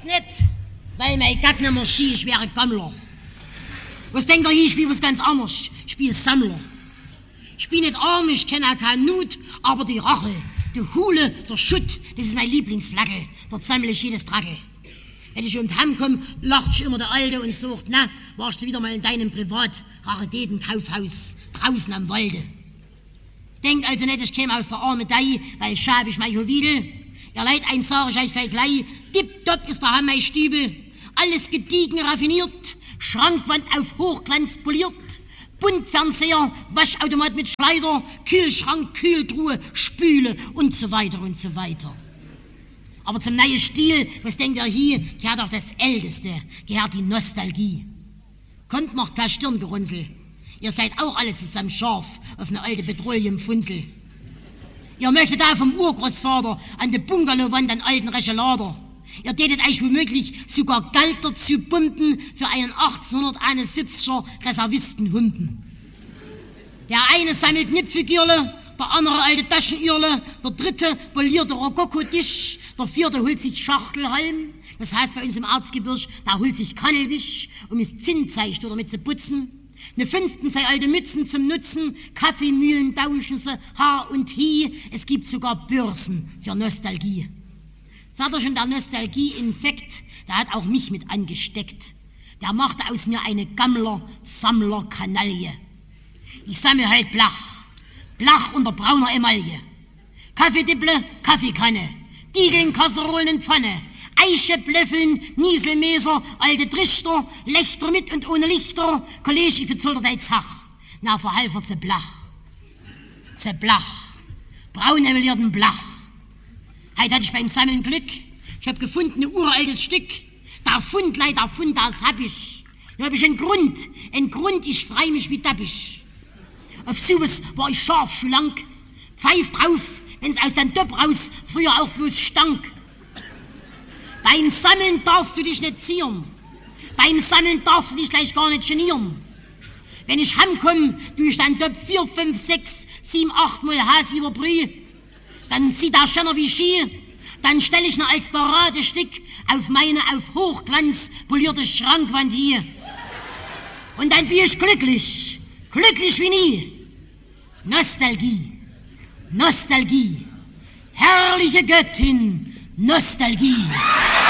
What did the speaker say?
nicht, weil mein Gatt nicht mehr Ski, ich wäre Gammler. Was denkt ihr, ich spiele was ganz anderes? Ich spiele Sammler. Ich bin nicht arm, ich kenne auch keinen Nut, aber die Rache, die Hule, der Schutt, das ist mein Lieblingsflagge. Dort sammle ich jedes Trackel. Wenn ich um die Heim komme, lacht sich immer der Alte und sagt, na, warst du wieder mal in deinem Privat-Raritäten-Kaufhaus draußen am Walde. Denkt also nicht, ich käme aus der Armedei, weil schab ich mein Juwel. Ihr Leid, eins sag ich euch gleich, tipptopp ist der Heim mein Stübel. Alles gediegen, raffiniert, Schrankwand auf Hochglanz poliert, Buntfernseher, Waschautomat mit Schleider, Kühlschrank, Kühltruhe, Spüle und so weiter und so weiter. Aber zum neuen Stil, was denkt ihr hier, gehört auch das Älteste, gehört die Nostalgie. Kommt, macht kein Stirngerunzel. Ihr seid auch alle zusammen scharf auf eine alte Petroleumfunzel. Ihr möchtet auch vom Urgroßvater an der Bungalowwand einen alten Rechelader. Ihr tätet euch womöglich sogar Geld dazu pumpen für einen 1871er Reservistenhumpen. Der eine sammelt Nippfigürle, der andere alte Taschenirle, der dritte poliert der Rokoko-Tisch, der vierte holt sich Schachtelhalm, das heißt bei uns im Erzgebirge, da holt sich Kannelwisch, um es Zinntzeich oder mit zu putzen. Ne fünften sei alte Mützen zum Nutzen, Kaffeemühlen tauschen sie, Haar und Hie, es gibt sogar Börsen für Nostalgie. Sagt er schon, der Nostalgie-Infekt, der hat auch mich mit angesteckt. Der machte aus mir eine Gammler-Sammler-Kanaille. Ich sammle halt Blach unter brauner Emaille. Kaffeedipple, Kaffeekanne, Diegeln, Kasserollen und Pfanne, Eiche, Blöffeln, Nieselmeser, alte Trichter, Lächter mit und ohne Lichter, Kollege, ich bezoll dir Zach. Na, verhalfer Blach, braun emelierten Blach. Heute hatte ich beim Sammeln Glück. Ich hab gefunden, ein uraltes Stück. Der Fund, das hab ich. Da hab ich einen Grund, ich freu mich wie Tappich. Auf sowas war ich scharf, schon lang. Pfeif drauf, wenn's aus dem Topf raus früher auch bloß stank. Beim Sammeln darfst du dich nicht zieren. Beim Sammeln darfst du dich gleich gar nicht genieren. Wenn ich heimkomm, tu ich dann Topf 4, 5, 6, 7, 8 Mal Has über Brühe. Dann zieht der Schenner wie Ski, dann stell ich noch als Paradestück auf meine auf Hochglanz polierte Schrankwand hier. Und dann bin ich glücklich wie nie. Nostalgie, herrliche Göttin, Nostalgie.